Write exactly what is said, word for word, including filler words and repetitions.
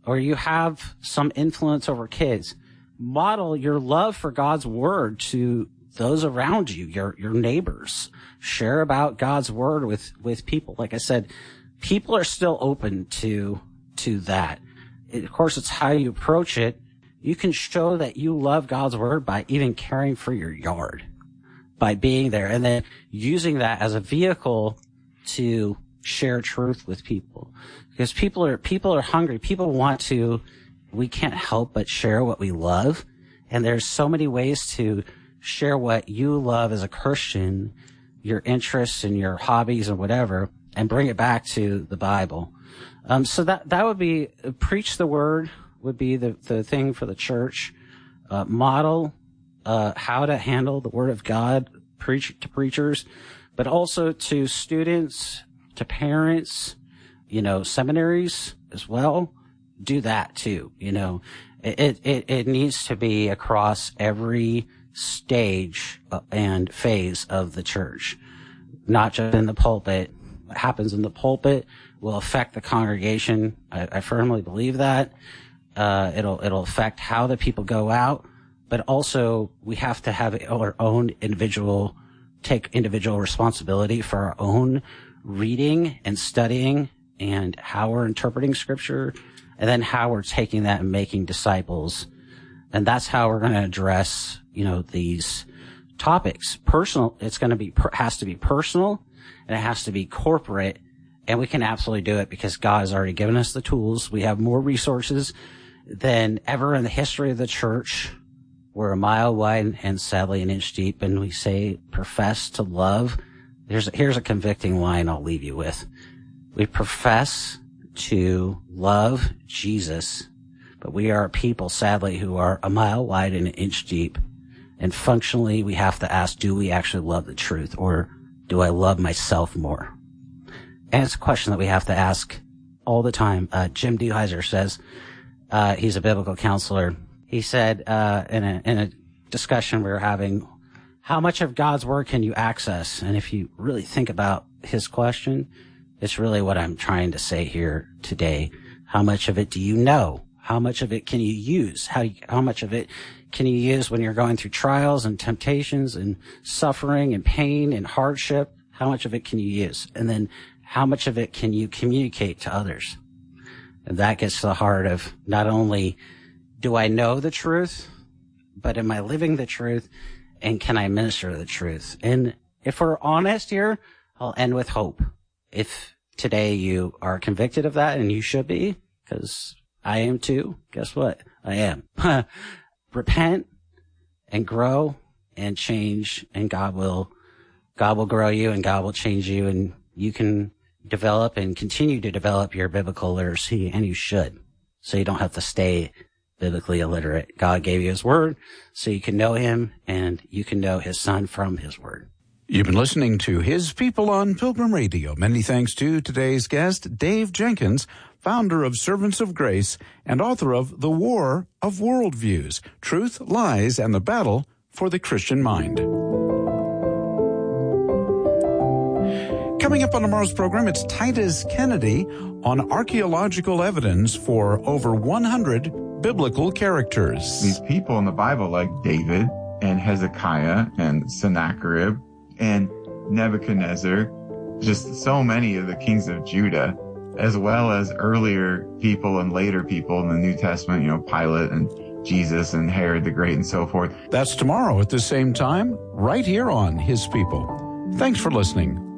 or you have some influence over kids, model your love for God's word to those around you, your, your neighbors. Share about God's word with, with people. Like I said, people are still open to, to that. It, of course, it's how you approach it. You can show that you love God's word by even caring for your yard, by being there and then using that as a vehicle to share truth with people. Because people are, people are hungry. People want to, we can't help but share what we love. And there's so many ways to share what you love as a Christian, your interests and your hobbies and whatever, and bring it back to the Bible. Um, so that, that would be, uh, preach the word would be the, the thing for the church. Uh, model, uh, how to handle the word of God, preach to preachers, but also to students, to parents, you know, seminaries as well. Do that too. You know, it, it, it needs to be across every stage and phase of the church, not just in the pulpit. What happens in the pulpit will affect the congregation. I, I firmly believe that. Uh, it'll, it'll affect how the people go out, but also we have to have our own individual, take individual responsibility for our own reading and studying and how we're interpreting scripture, and then how we're taking that and making disciples. And that's how we're going to address, you know, these topics. Personal, it's going to be, has to be personal, and it has to be corporate, and we can absolutely do it because God has already given us the tools. We have more resources than ever in the history of the church. We're a mile wide and sadly an inch deep, and we say profess to love. Here's, here's a convicting line I'll leave you with. We profess to love Jesus, but we are a people, sadly, who are a mile wide and an inch deep. And functionally, we have to ask, do we actually love the truth, or do I love myself more? And it's a question that we have to ask all the time. Uh, Jim Duheiser says, uh, he's a biblical counselor. He said, uh, in a, in a discussion we were having, how much of God's word can you access? And if you really think about his question, it's really what I'm trying to say here today. How much of it do you know? How much of it can you use? How, how much of it can you use when you're going through trials and temptations and suffering and pain and hardship? How much of it can you use? And then how much of it can you communicate to others? And that gets to the heart of not only do I know the truth, but am I living the truth, and can I minister the truth? And if we're honest here, I'll end with hope. If today you are convicted of that, and you should be, because I am too, guess what? I am. Repent and grow and change, and God will, God will grow you, and God will change you, and you can develop and continue to develop your biblical literacy, and you should. So you don't have to stay biblically illiterate. God gave you his word so you can know him, and you can know his son from his word. You've been listening to His People on Pilgrim Radio. Many thanks to today's guest, Dave Jenkins, founder of Servants of Grace and author of The War of Worldviews, Truth, Lies, and the Battle for the Christian Mind. Coming up on tomorrow's program, it's Titus Kennedy on archaeological evidence for over one hundred biblical characters. These people in the Bible like David and Hezekiah and Sennacherib and Nebuchadnezzar, just so many of the kings of Judah, as well as earlier people and later people in the New Testament, you know, Pilate and Jesus and Herod the Great and so forth. That's tomorrow at the same time, right here on His People. Thanks for listening.